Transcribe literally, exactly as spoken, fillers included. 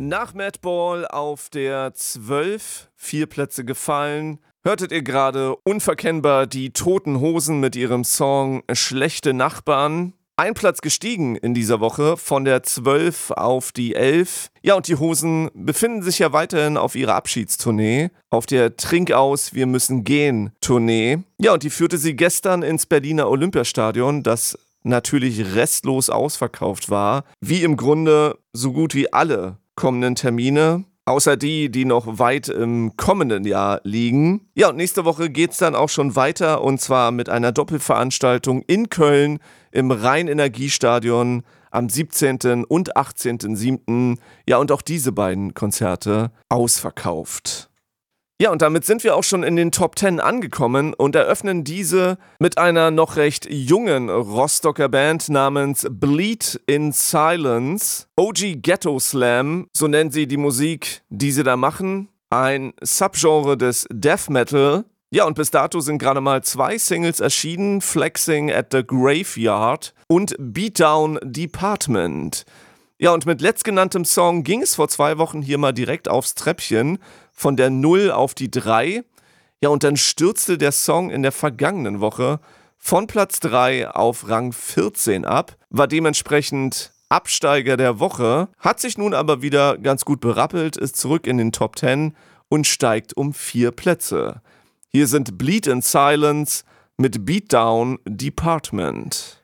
Nach Madball auf der zwölf, vier Plätze gefallen, hörtet ihr gerade unverkennbar die Toten Hosen mit ihrem Song Schlechte Nachbarn. Ein Platz gestiegen in dieser Woche von der zwölf auf die elf. Ja, und die Hosen befinden sich ja weiterhin auf ihrer Abschiedstournee, auf der Trinkaus, wir müssen gehen Tournee. Ja, und die führte sie gestern ins Berliner Olympiastadion, das natürlich restlos ausverkauft war, wie im Grunde so gut wie alle kommenden Termine, außer die, die noch weit im kommenden Jahr liegen. Ja, und nächste Woche geht's dann auch schon weiter, und zwar mit einer Doppelveranstaltung in Köln im Rhein-Energiestadion am siebzehnten und achtzehnten siebten Ja, und auch diese beiden Konzerte ausverkauft. Ja, und damit sind wir auch schon in den Top zehn angekommen und eröffnen diese mit einer noch recht jungen Rostocker Band namens Bleed in Silence. O G Ghetto Slam, so nennen sie die Musik, die sie da machen. Ein Subgenre des Death Metal. Ja, und bis dato sind gerade mal zwei Singles erschienen, Flexing at the Graveyard und Beatdown Department. Ja, und mit letztgenanntem Song ging es vor zwei Wochen hier mal direkt aufs Treppchen, von der null auf die drei. Ja, und dann stürzte der Song in der vergangenen Woche von Platz drei auf Rang vierzehn ab, war dementsprechend Absteiger der Woche, hat sich nun aber wieder ganz gut berappelt, ist zurück in den Top zehn und steigt um vier Plätze. Hier sind Bleed in Silence mit Beatdown Department.